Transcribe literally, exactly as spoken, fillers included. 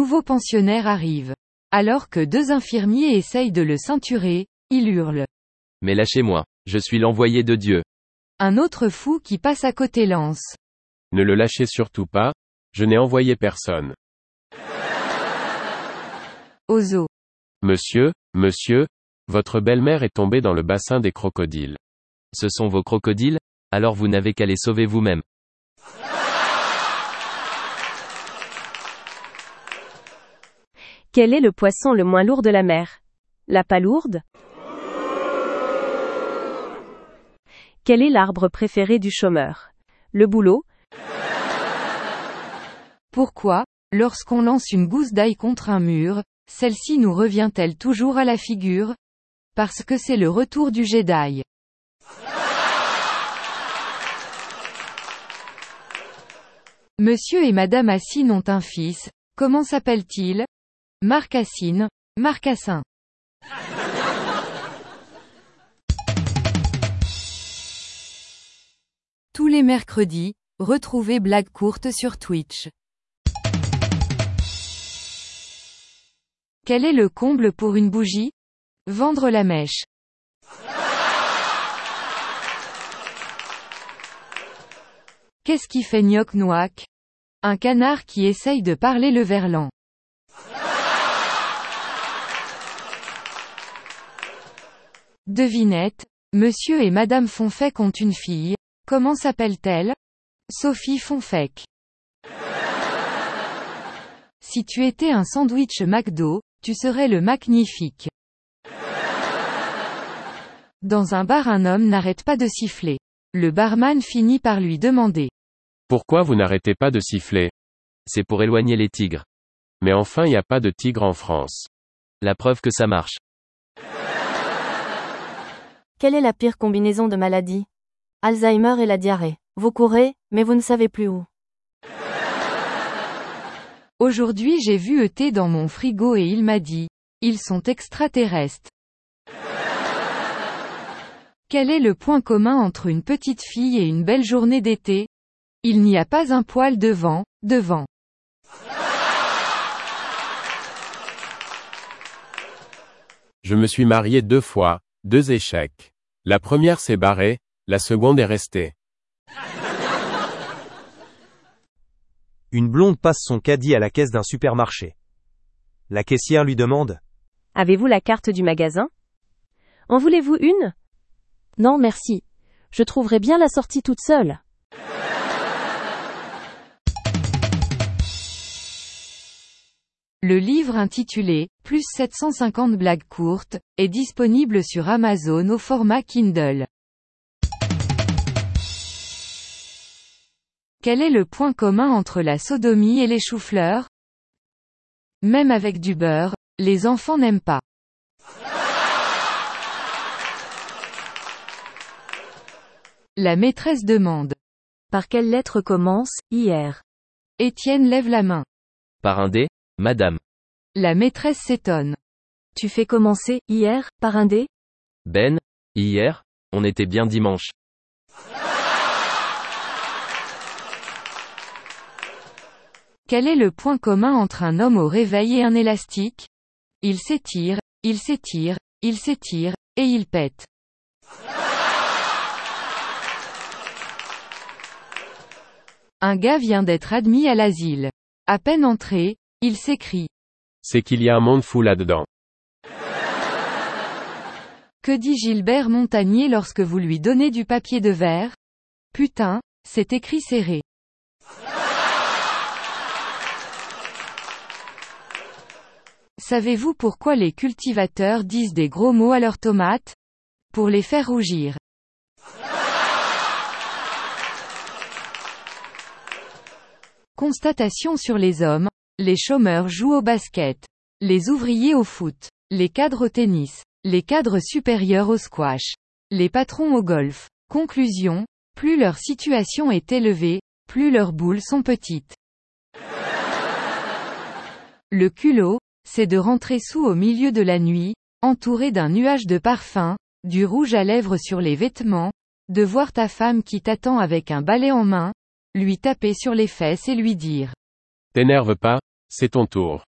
nouveau pensionnaire arrive. Alors que deux infirmiers essayent de le ceinturer, il hurle. Mais lâchez-moi, je suis l'envoyé de Dieu. Un autre fou qui passe à côté lance. Ne le lâchez surtout pas, je n'ai envoyé personne. Au zoo. Monsieur, monsieur, votre belle-mère est tombée dans le bassin des crocodiles. Ce sont vos crocodiles? Alors vous n'avez qu'à les sauver vous-même. Quel est le poisson le moins lourd de la mer? La palourde? Quel est l'arbre préféré du chômeur? Le bouleau? Pourquoi, lorsqu'on lance une gousse d'ail contre un mur, celle-ci nous revient-elle toujours à la figure? Parce que c'est le retour du jet d'ail. Monsieur et Madame Assine ont un fils, comment s'appelle-t-il? Marc Assine, Marcassin. Tous les mercredis, retrouvez Blague Courte sur Twitch. Quel est le comble pour une bougie? Vendre la mèche. Qu'est-ce qui fait gnoc-noac? Un canard qui essaye de parler le verlan. Devinette, Monsieur et Madame Fonfec ont une fille, comment s'appelle-t-elle? Sophie Fonfec. Si tu étais un sandwich McDo, tu serais le magnifique. Dans un bar, un homme n'arrête pas de siffler. Le barman finit par lui demander. Pourquoi vous n'arrêtez pas de siffler? C'est pour éloigner les tigres. Mais enfin il n'y a pas de tigre en France. La preuve que ça marche. Quelle est la pire combinaison de maladies? Alzheimer et la diarrhée. Vous courez, mais vous ne savez plus où. Aujourd'hui j'ai vu E T dans mon frigo et il m'a dit. Ils sont extraterrestres. Quel est le point commun entre une petite fille et une belle journée d'été? Il n'y a pas un poil devant, devant. Je me suis marié deux fois, deux échecs. La première s'est barrée, la seconde est restée. Une blonde passe son caddie à la caisse d'un supermarché. La caissière lui demande. Avez-vous la carte du magasin? En voulez-vous une? Non merci. Je trouverai bien la sortie toute seule. Le livre intitulé « Plus sept cent cinquante blagues courtes » est disponible sur Amazon au format Kindle. Quel est le point commun entre la sodomie et les choux-fleurs? Même avec du beurre, les enfants n'aiment pas. La maîtresse demande. Par quelle lettre commence « hier » Étienne lève la main. Par un D, Madame. La maîtresse s'étonne. Tu fais commencer « hier » par un D? Ben, hier, on était bien dimanche. Quel est le point commun entre un homme au réveil et un élastique? Il s'étire, il s'étire, il s'étire, et il pète. Un gars vient d'être admis à l'asile. À peine entré, il s'écrie. C'est qu'il y a un monde fou là-dedans. Que dit Gilbert Montagnier lorsque vous lui donnez du papier de verre? Putain, c'est écrit serré. Savez-vous pourquoi les cultivateurs disent des gros mots à leurs tomates? Pour les faire rougir. Constatation sur les hommes. Les chômeurs jouent au basket. Les ouvriers au foot. Les cadres au tennis. Les cadres supérieurs au squash. Les patrons au golf. Conclusion. Plus leur situation est élevée, plus leurs boules sont petites. Le culot, c'est de rentrer sous au milieu de la nuit, entouré d'un nuage de parfum, du rouge à lèvres sur les vêtements, de voir ta femme qui t'attend avec un balai en main, lui taper sur les fesses et lui dire. T'énerve pas, c'est ton tour.